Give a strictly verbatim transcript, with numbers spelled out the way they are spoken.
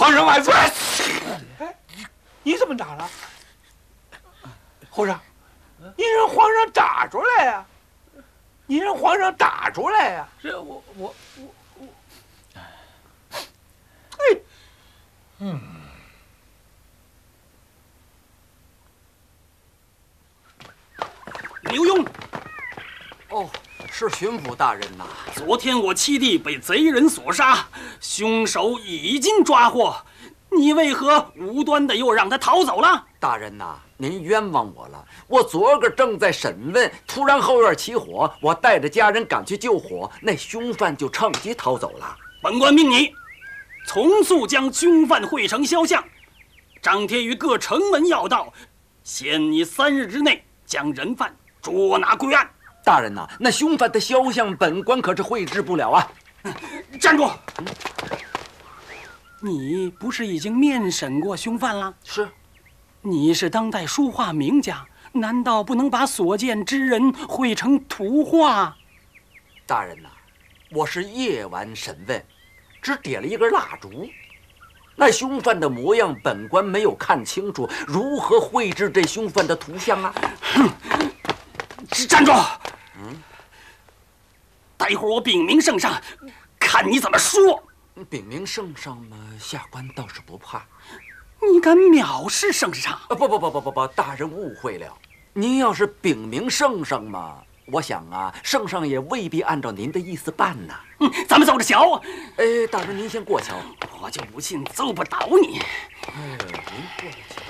皇上万岁！哎，你怎么打了？皇上，你让皇上打出来呀！你让皇上打出来呀！ 这我我我我， 哎， 嗯。 刘墉， 哦，是巡抚大人呐。 昨天我七弟被贼人所杀，凶手已经抓获，你为何无端的又让他逃走了？ 大人呐，您冤枉我了。我昨个正在审问，突然后院起火，我带着家人赶去救火，那凶犯就趁机逃走了。 本官命你，从速将凶犯绘成肖像，张贴于各城门要道，限你三日之内将人犯捉拿归案。 大人呐，那凶犯的肖像，本官可是绘制不了啊！ 站住！嗯、你不是已经面审过凶犯了？ 是。 你是当代书画名家，难道不能把所见之人绘成图画？ 大人呐，我是夜晚审问，只点了一根蜡烛，那凶犯的模样，本官没有看清楚，如何绘制这凶犯的图像啊？ 哼！站住！嗯，待会儿我禀明圣上，看你怎么说。 禀明圣上嘛，下官倒是不怕。 你敢藐视圣上？ 啊，不不不不不不，大人误会了。您要是禀明圣上嘛，我想啊，圣上也未必按照您的意思办呢。 嗯，咱们走着瞧。 哎，大人您先过桥， 我就不信揍不倒你。 哎，您过桥。